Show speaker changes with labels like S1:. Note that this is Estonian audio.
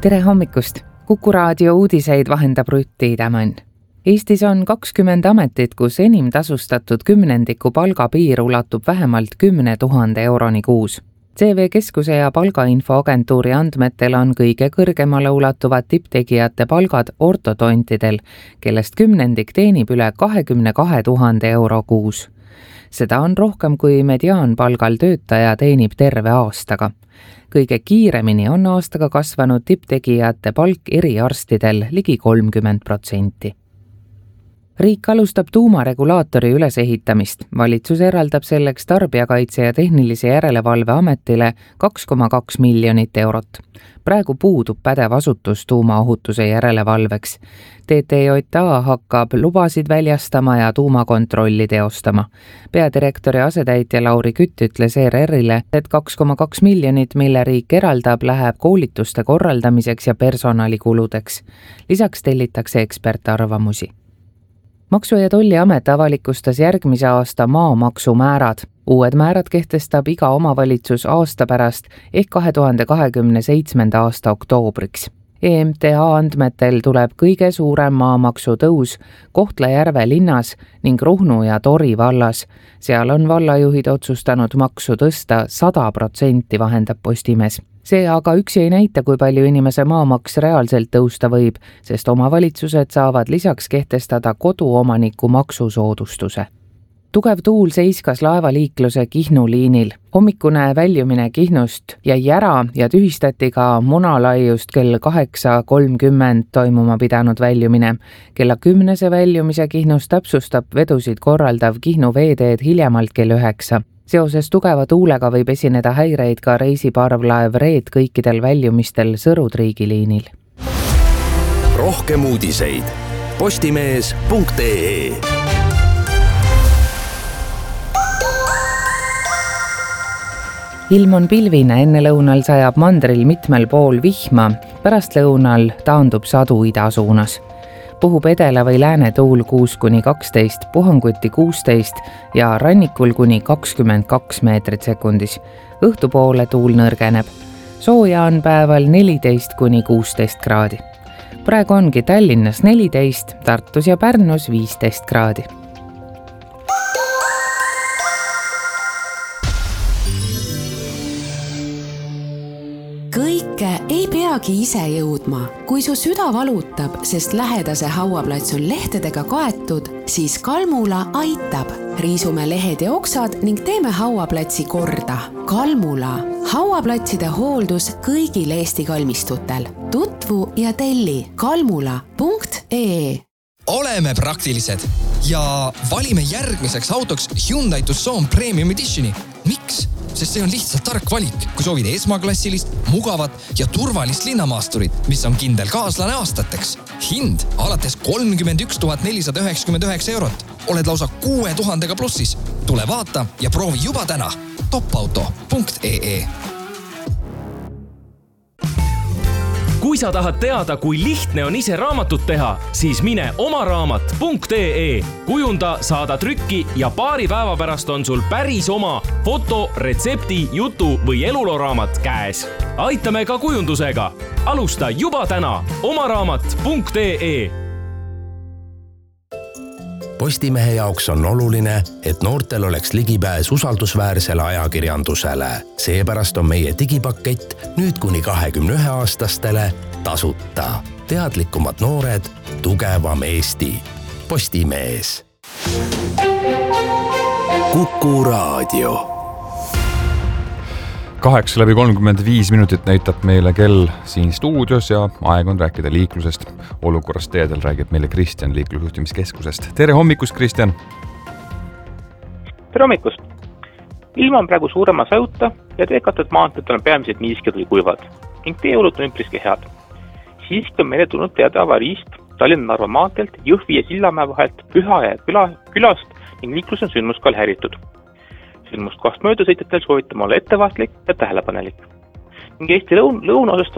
S1: Tere hommikust! Kuku raadio uudiseid vahendab Rutti Tämann. Eestis on 20 ametit, kus enim tasustatud kümnendiku palgapiir ulatub vähemalt 10 000 euroni kuus. CV Keskuse ja palgainfoagentuuri andmetel on kõige kõrgemale ulatuvad tipptegijate palgad ortodontidel, kellest kümnendik teenib üle 22 000 euro kuus. Seda on rohkem kui mediaanpalgal töötaja teenib terve aastaga. Kõige kiiremini on aastaga kasvanud tipptegijate palk eriarstidel ligi 30%. Riik alustab tuumaregulaatori ülesehitamist. Valitsus eraldab selleks Tarbijakaitse ja Tehnilise Järelevalve Ametile 2,2 miljonit eurot. Praegu puudub pädev asutus tuumaohutuse järelevalveks. TTJA hakkab lubasid väljastama ja tuumakontrolli teostama. Peadirektori asetäitja Lauri Kütt ütles ERR-ile, et 2,2 miljonit, mille riik eraldab, läheb koolituste korraldamiseks ja personalikuludeks. Lisaks tellitakse ekspertarvamusi. Maksu- ja Tolliamet avalikustas järgmise aasta maamaksumäärad. Uued määrad kehtestab iga omavalitsus aasta pärast ehk 2027. aasta oktoobriks. EMTA andmetel tuleb kõige suurem maamaksu tõus Kohtla-Järve linnas ning Ruhnu ja Tori vallas. Seal on vallajuhid otsustanud maksu tõsta 100%, vahendab Postimees. See aga üksi ei näita, kui palju inimese maamaks reaalselt tõusta võib, sest omavalitsused saavad lisaks kehtestada koduomaniku maksusoodustuse. Tugev tuul seiskas laevaliikluse Kihnu liinil. Hommikune väljumine Kihnust jäi ära ja tühistati ka Munalaiust kell 8:30 toimuma pidanud väljumine. Kella 10 väljumise Kihnus täpsustab vedusid korraldav Kihnu veeteed hiljemalt kell 9. Seoses tugeva tuulega võib esineda häireid ka reisiparvlaev Reet kõikidel väljumistel Sõru-Triigi liinil.
S2: Rohkem uudiseid postimees.ee.
S1: Ilm on pilvine, enne lõunal sajab mandril mitmel pool vihma, pärast lõunal taandub sadu ida suunas. Puhub edela või lääne tuul 6-12, puhanguti 16 ja rannikul kuni 22 meetrit sekundis. Õhtupoole tuul nõrgeneb. Sooja on päeval 14-16 kraadi. Praegu ongi Tallinnas 14, Tartus ja Pärnus 15 kraadi.
S3: Kõike ei peagi ise jõudma. Kui su süda valutab, sest lähedase hauaplats on lehtedega kaetud, siis Kalmula aitab. Riisume lehed ja oksad ning teeme hauaplatsi korda. Kalmula. Hauaplatside hooldus kõigil Eesti kalmistutel. Tutvu ja telli kalmula.ee.
S4: Oleme praktilised ja valime järgmiseks autoks Hyundai Tucson Premium Editioni. Miks? Sest see on lihtsalt tark valik, kui soovid esmaklassilist, mugavat ja turvalist linnamaasturit, mis on kindel kaaslane aastateks. Hind alates 31 499 eurot. Oled lausa 6000 plussis. Tule vaata ja proovi juba täna. topauto.ee.
S5: Kui sa tahad teada, kui lihtne on ise raamatut teha, siis mine omaraamat.ee. Kujunda, saada trükki ja paari päeva pärast on sul päris oma foto, retsepti, jutu või eluloraamat käes. Aitame ka kujundusega. Alusta juba täna omaraamat.ee.
S2: Postimehe jaoks on oluline, et noortel oleks ligipääs usaldusväärsele ajakirjandusele. Seepärast on meie digipakett nüüd kuni 21-aastastele tasuta. Teadlikumad noored, tugevam Eesti. Postimees. Kuku raadio.
S6: 8:35 minutit näitab meile kell siin stuudios ja aeg on rääkida liiklusest. Olukorrast teedel räägib meile Kristjan liiklusjuhtimiskeskusest. Tere hommikust, Kristjan!
S7: Tere hommikust! Ilm on praegu suurema sajuta ja teekatud maanteed on peamiselt niisked või kuivad ning teeolud on üpriski head. Siiski on meile tulnud teada avariist Tallinna-Narva maanteelt Jõhvi ja Sillamäe vahelt Pühaja külast ning liiklus on sündmuskohal häiritud. Sündmuskohast möödasõitjatel soovitame olla ettevaatlik ja tähelepanelik. Ning Eesti lõunaosast